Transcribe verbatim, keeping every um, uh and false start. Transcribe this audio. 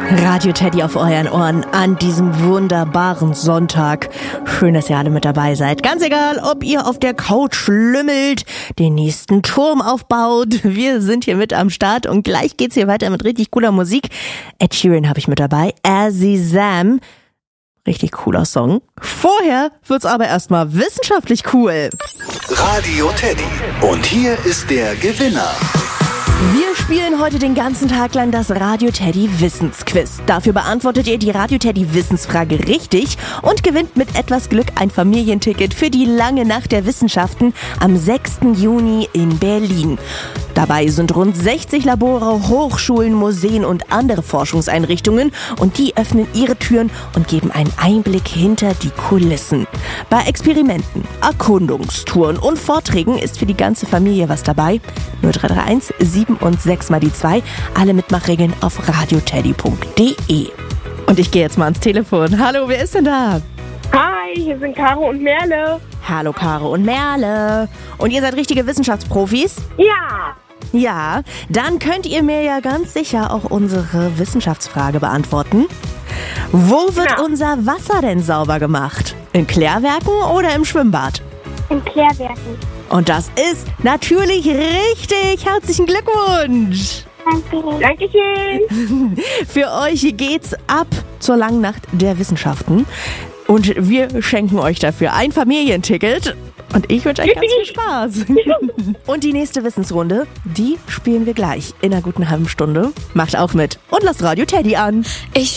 Radio Teddy auf euren Ohren an diesem wunderbaren Sonntag. Schön, dass ihr alle mit dabei seid. Ganz egal, ob ihr auf der Couch schlümmelt, den nächsten Turm aufbaut. Wir sind hier mit am Start und gleich geht's hier weiter mit richtig cooler Musik. Ed Sheeran habe ich mit dabei. Azizam. Richtig cooler Song. Vorher wird's aber erstmal wissenschaftlich cool. Radio Teddy. Und hier ist der Gewinner. Wir spielen heute den ganzen Tag lang das Radio Teddy Wissensquiz. Dafür beantwortet ihr die Radio Teddy Wissensfrage richtig und gewinnt mit etwas Glück ein Familienticket für die lange Nacht der Wissenschaften am sechsten Juni in Berlin. Dabei sind rund sechzig Labore, Hochschulen, Museen und andere Forschungseinrichtungen und die öffnen ihre Türen und geben einen Einblick hinter die Kulissen. Bei Experimenten, Erkundungstouren und Vorträgen ist für die ganze Familie was dabei. null drei drei eins sieben und sechs mal die zwei. Alle Mitmachregeln auf radioteddy punkt de. Und ich gehe jetzt mal ans Telefon. Hallo, wer ist denn da? Hi, hier sind Caro und Merle. Hallo Caro und Merle. Und ihr seid richtige Wissenschaftsprofis? Ja. Ja, dann könnt ihr mir ja ganz sicher auch unsere Wissenschaftsfrage beantworten. Wo wird Ja. unser Wasser denn sauber gemacht? In Klärwerken oder im Schwimmbad? In Klärwerken. Und das ist natürlich richtig. Herzlichen Glückwunsch. Danke. Dankeschön. Für euch geht's ab zur langen Nacht der Wissenschaften. Und wir schenken euch dafür ein Familienticket. Und ich wünsche euch ganz viel Spaß. Und die nächste Wissensrunde, die spielen wir gleich in einer guten halben Stunde. Macht auch mit und lasst Radio Teddy an. Ich